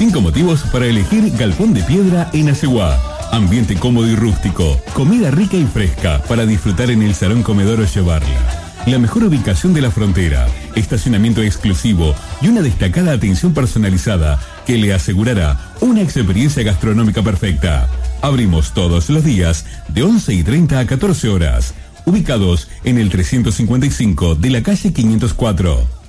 5 motivos para elegir Galpón de Piedra en Asegua. Ambiente cómodo y rústico, comida rica y fresca para disfrutar en el salón comedor o llevarla. La mejor ubicación de la frontera, estacionamiento exclusivo y una destacada atención personalizada que le asegurará una experiencia gastronómica perfecta. Abrimos todos los días de 11:30 a 14 horas. Ubicados en el 355 de la calle 504.